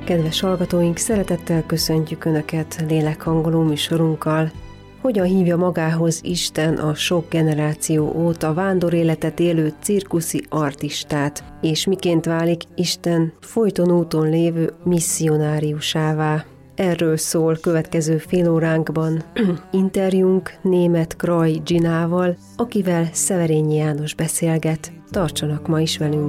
Kedves hallgatóink, szeretettel köszöntjük Önöket lélekhangoló műsorunkkal. Hogyan hívja magához Isten a sok generáció óta vándoréletet élő cirkuszi artistát, és miként válik Isten folyton úton lévő misszionáriusává? Erről szól következő fél óránkban interjúnk Németh Kraj Ginával, akivel Szeverényi János beszélget. Tartsanak ma is velünk!